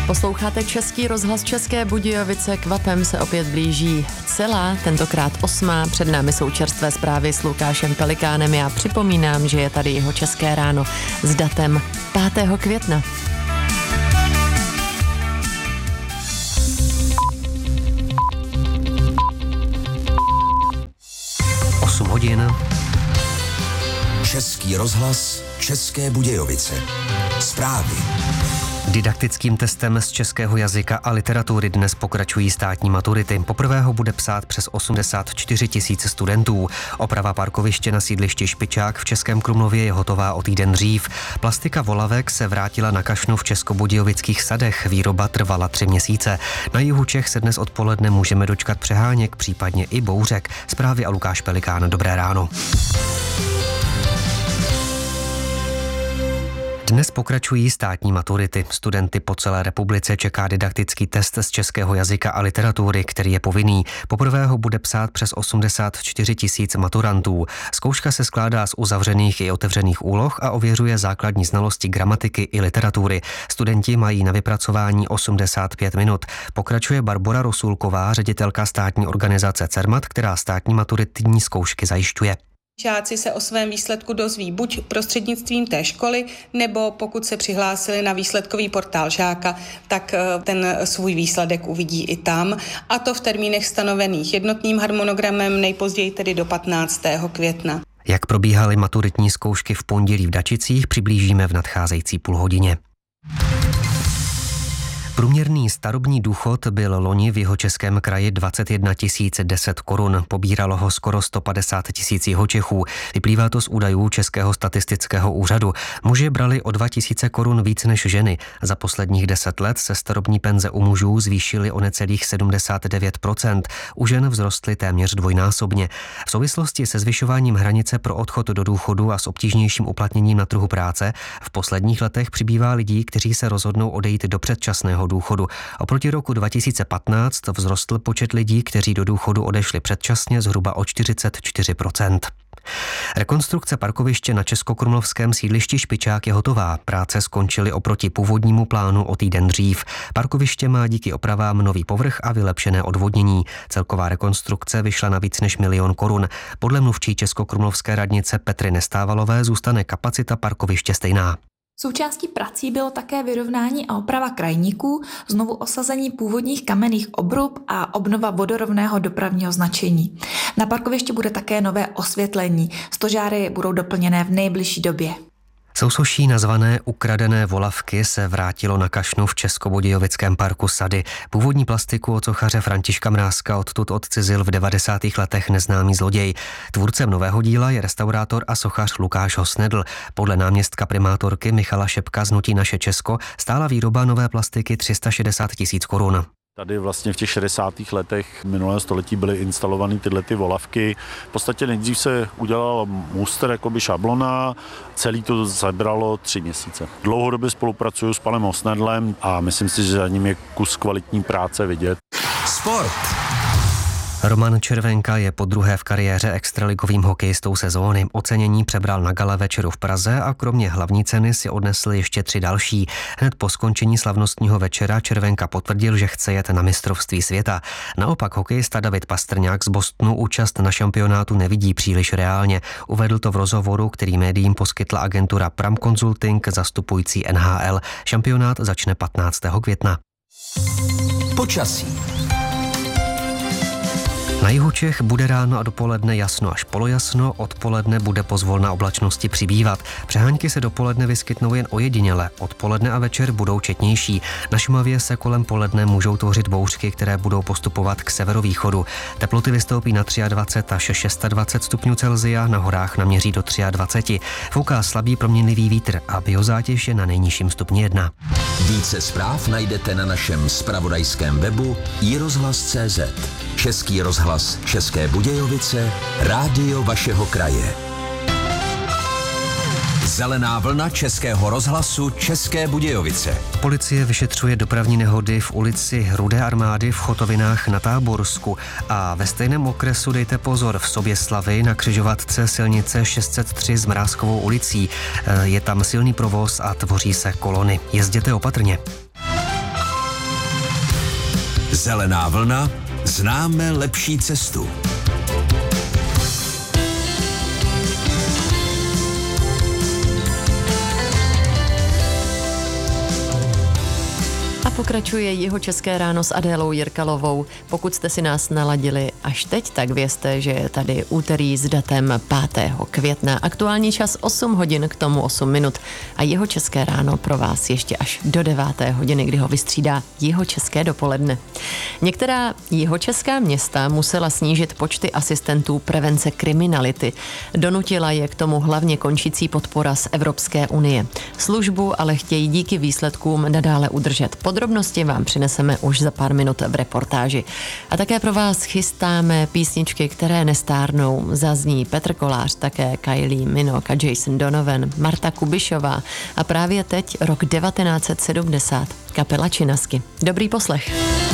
Posloucháte Český rozhlas České Budějovice, kvapem se opět blíží celá, tentokrát 8. Před námi jsou čerstvé zprávy s Lukášem Pelikánem. Já připomínám, že je tady jeho České ráno s datem 5. května. Hodin. Český rozhlas České Budějovice. Zprávy. Didaktickým testem z českého jazyka a literatury dnes pokračují státní maturity. Poprvé ho bude psát přes 84 000 studentů. Oprava parkoviště na sídlišti Špičák v Českém Krumlově je hotová o týden dřív. Plastika volavek se vrátila na Kašnu v Českobudějovických sadech. Výroba trvala 3 měsíce. Na jihu Čech se dnes odpoledne můžeme dočkat přeháněk, případně i bouřek. Zprávy a Lukáš Pelikán. Dobré ráno. Dnes pokračují státní maturity. Studenty po celé republice čeká didaktický test z českého jazyka a literatury, který je povinný. Poprvé ho bude psát přes 84 000 maturantů. Zkouška se skládá z uzavřených i otevřených úloh a ověřuje základní znalosti gramatiky i literatury. Studenti mají na vypracování 85 minut. Pokračuje Barbora Rosulková, ředitelka státní organizace CERMAT, která státní maturitní zkoušky zajišťuje. Žáci se o svém výsledku dozví buď prostřednictvím té školy, nebo pokud se přihlásili na výsledkový portál žáka, tak ten svůj výsledek uvidí i tam, a to v termínech stanovených jednotným harmonogramem, nejpozději tedy do 15. května. Jak probíhaly maturitní zkoušky v pondělí v Dačicích, přiblížíme v nadcházející půlhodině. Průměrný starobní důchod byl loni v Jihočeském kraji 21 010 korun. Pobíralo ho skoro 150 000 Jihočechů. Vyplývá to z údajů Českého statistického úřadu. Muži brali o 2 000 korun víc než ženy. Za posledních 10 let se starobní penze u mužů zvýšily o necelých 79%. U žen vzrostly téměř dvojnásobně. V souvislosti se zvyšováním hranice pro odchod do důchodu a s obtížnějším uplatněním na trhu práce v posledních letech přibývá lidí, kteří se rozhodnou odejít do předčasného důchodu. Oproti roku 2015 vzrostl počet lidí, kteří do důchodu odešli předčasně, zhruba o 44%. Rekonstrukce parkoviště na českokrumlovském sídlišti Špičák je hotová. Práce skončily oproti původnímu plánu o týden dřív. Parkoviště má díky opravám nový povrch a vylepšené odvodnění. Celková rekonstrukce vyšla na víc než 1 000 000 korun. Podle mluvčí českokrumlovské radnice Petry Nestávalové zůstane kapacita parkoviště stejná. Součástí prací bylo také vyrovnání a oprava krajníků, znovu osazení původních kamenných obrub a obnova vodorovného dopravního značení. Na parkovišti bude také nové osvětlení. Stožáry budou doplněné v nejbližší době. Sousoší nazvané Ukradené volavky se vrátilo na Kašnu v Českobudějovickém parku Sady. Původní plastiku od sochaře Františka Mrázka odtud odcizil v 90. letech neznámý zloděj. Tvůrcem nového díla je restaurátor a sochař Lukáš Hosnedl. Podle náměstka primátorky Michala Šepka z hnutí Naše Česko stála výroba nové plastiky 360 000 korun. Tady vlastně v těch 60. letech minulého století byly instalované tyhle volavky. V podstatě nejdřív se udělal muster, jakoby šablona, celý to zabralo 3 měsíce. Dlouhodobě spolupracuju s panem Hosnedlem a myslím si, že za ním je kus kvalitní práce vidět. Sport. Roman Červenka je podruhé v kariéře extraligovým hokejistou sezóny. Ocenění přebral na gala večeru v Praze a kromě hlavní ceny si odnesl ještě 3 další. Hned po skončení slavnostního večera Červenka potvrdil, že chce jet na mistrovství světa. Naopak hokejista David Pastrňák z Bostonu účast na šampionátu nevidí příliš reálně. Uvedl to v rozhovoru, který médiím poskytla agentura Pram Consulting zastupující NHL. Šampionát začne 15. května. Počasí. Na jihu Čech bude ráno a dopoledne jasno až polojasno, odpoledne bude pozvolna oblačnosti přibývat. Přehánky se dopoledne vyskytnou jen ojediněle, odpoledne a večer budou četnější. Na Šumavě se kolem poledne můžou tvořit bouřky, které budou postupovat k severovýchodu. Teploty vystoupí na 23 až 26 stupňů Celsia, na horách naměří do 23. Fouká slabý proměnlivý vítr a biozátěž je na nejnižším stupni 1. Více zpráv najdete na našem zpravodajském webu iRozhlas.cz. Český rozhlas České Budějovice, rádio vašeho kraje. Zelená vlna Českého rozhlasu České Budějovice. Policie vyšetřuje dopravní nehody v ulici Rudé armády v Chotovinách na Táborsku a ve stejném okresu dejte pozor v Soběslavi na křižovatce silnice 603 s Mrázkovou ulicí. Je tam silný provoz a tvoří se kolony. Jezděte opatrně. Zelená vlna, známe lepší cestu. Pokračuje Jihočeské ráno s Adélou Jirkalovou. Pokud jste si nás naladili až teď, tak vězte, že je tady úterý s datem 5. května. Aktuální čas 8 hodin, k tomu 8 minut. A Jihočeské ráno pro vás ještě až do 9. hodiny, kdy ho vystřídá Jihočeské dopoledne. Některá jihočeská města musela snížit počty asistentů prevence kriminality. Donutila je k tomu hlavně končící podpora z Evropské unie. Službu ale chtějí díky výsledkům nadále udržet. Podrobnosti vám přineseme už za pár minut v reportáži. A také pro vás chystáme písničky, které nestárnou. Zazní Petr Kolář, také Kylie Minogue a Jason Donovan, Marta Kubišová a právě teď rok 1970 kapela Činasky. Dobrý poslech.